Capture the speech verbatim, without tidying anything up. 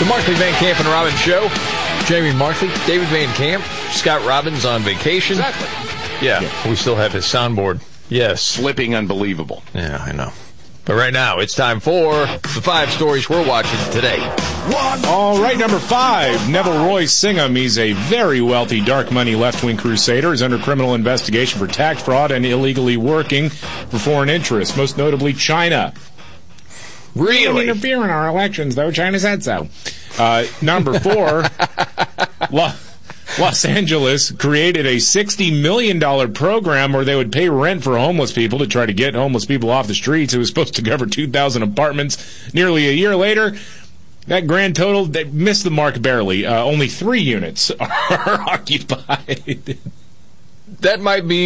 The Markley, Van Camp, and Robbins Show. Jamie Markley, David Van Camp, Scott Robbins on vacation. Exactly. Yeah, yeah, we still have his soundboard. Yes. Flipping unbelievable. Yeah, I know. But right now, it's time for the five stories we're watching today. One. All right, number five. Neville Roy Singham, he's a very wealthy dark money left-wing crusader, is under criminal investigation for tax fraud and illegally working for foreign interests, most notably China. Really? Don't interfere in our elections, though. China said so. Uh, number four. La- Los Angeles created a sixty million dollars program where they would pay rent for homeless people to try to get homeless people off the streets. It was supposed to cover two thousand apartments. Nearly a year later, that grand total, they missed the mark barely. Uh, only three units are occupied. That might be